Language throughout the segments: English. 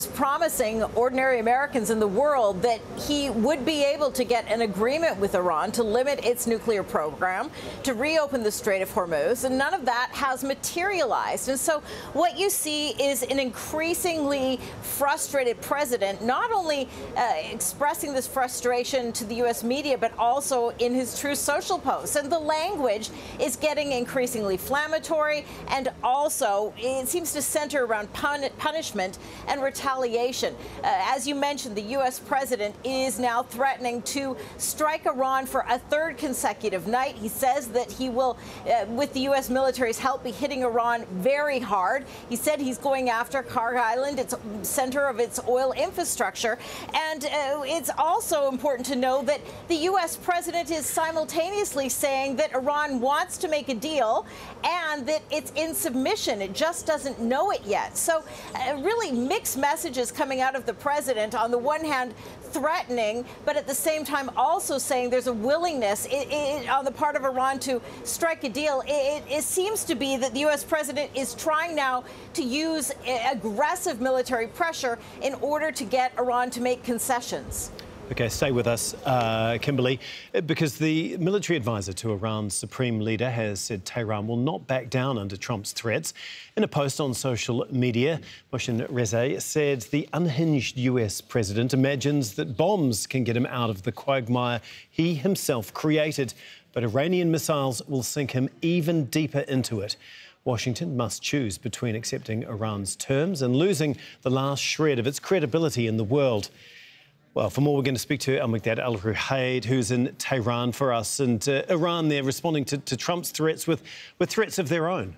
promising ordinary Americans in the world that he would be able to get an agreement with Iran to limit its nuclear program, to reopen the Strait of Hormuz, and none of that has materialized. And so what you see is an increasingly frustrated president, not only expressing this frustration to the U.S. media, but also in his Truth Social posts. And the language is getting increasingly inflammatory, and also it seems to center around punishment and retaliation. As you mentioned, the U.S. president is now threatening to strike Iran for a third consecutive night. He says that he will, with the U.S. military's help, be hitting Iran very hard. He said he's going after Kharg Island, its center of its oil infrastructure. And it's also important to know that the U.S. president is simultaneously saying that Iran wants to make a deal and that it's in submission. It just doesn't know it yet. So really mixed messages coming out of the president. On the one hand, threatening, but at the same time also saying there's a willingness on the part of Iran to strike a deal. It seems to be that the U.S. president is trying now to use aggressive military pressure in order to get Iran to make concessions. OK, stay with us, Kimberly, because the military advisor to Iran's supreme leader has said Tehran will not back down under Trump's threats. In a post on social media, Mohsen Reza said the unhinged US president imagines that bombs can get him out of the quagmire he himself created, but Iranian missiles will sink him even deeper into it. Washington must choose between accepting Iran's terms and losing the last shred of its credibility in the world. Well, for more, we're going to speak to Al-Mikdad Al-Ruhaid, who's in Tehran for us. And Iran, they're responding to Trump's threats with threats of their own.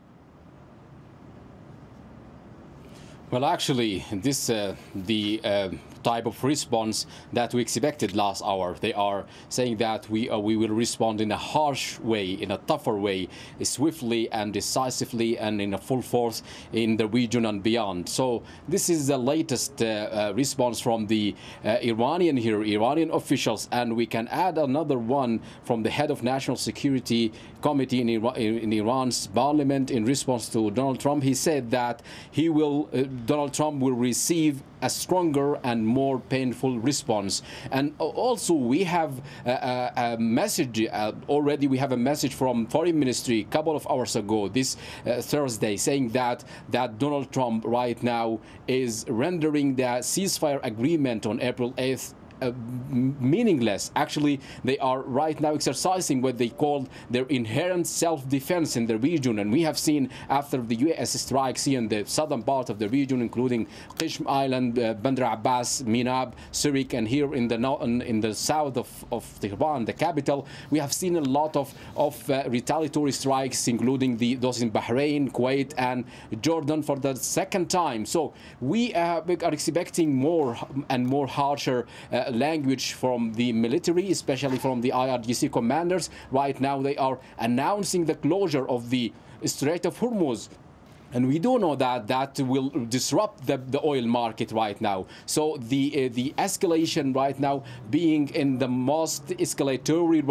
Well, actually, this the type of response that we expected last hour. They are saying that we will respond in a harsh way, in a tougher way, swiftly and decisively and in a full force in the region and beyond. So this is the latest response from the Iranian officials, and we can add another one from the head of National Security Committee in Iran's parliament in response to Donald Trump. He said that Donald Trump will receive a stronger and more painful response. And also we have a message already. We have a message from Foreign Ministry a couple of hours ago, this Thursday, saying that Donald Trump right now is rendering the ceasefire agreement on April 8th meaningless. Actually, they are right now exercising what they call their inherent self-defense in the region, and we have seen after the U.S. strikes here in the southern part of the region, including Qishm Island, Bandar Abbas, Minab, Sirik, and here in the south of Tehran, the capital, we have seen a lot of retaliatory strikes, including those in Bahrain, Kuwait, and Jordan for the second time. So we are expecting more and more harsher language from the military, especially from the IRGC commanders. Right now they are announcing the closure of the Strait of Hormuz. And we do know that will disrupt the oil market right now. So the escalation right now being in the most escalatory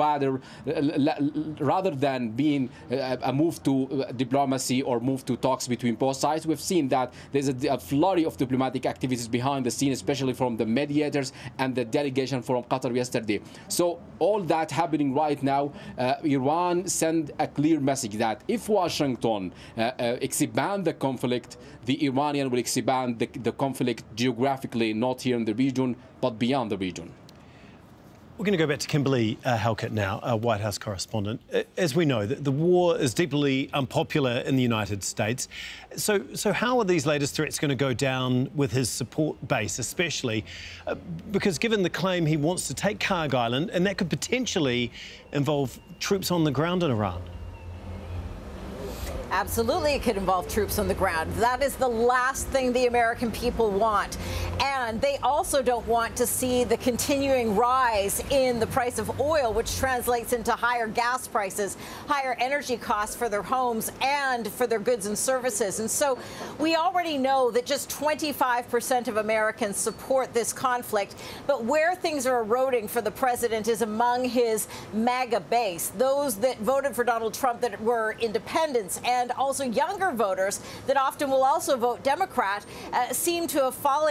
rather than being a move to diplomacy or move to talks between both sides. We've seen that there's a flurry of diplomatic activities behind the scene, especially from the mediators and the delegation from Qatar yesterday. So all that happening right now, Iran sent a clear message that if Washington expands the conflict, the Iranian will expand the conflict geographically, not here in the region, but beyond the region. We're going to go back to Kimberly Halkett now, our White House correspondent. As we know, the war is deeply unpopular in the United States. So how are these latest threats going to go down with his support base, especially because given the claim he wants to take Kharg Island, and that could potentially involve troops on the ground in Iran? Absolutely, it could involve troops on the ground. That is the last thing the American people want. And they also don't want to see the continuing rise in the price of oil, which translates into higher gas prices, higher energy costs for their homes and for their goods and services. And so we already know that just 25% of Americans support this conflict. But where things are eroding for the president is among his MAGA base, those that voted for Donald Trump that were independents, and also younger voters that often will also vote Democrat, seem to have fallen